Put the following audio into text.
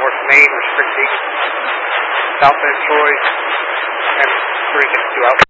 North Main restricting southbound Troy and 3 out.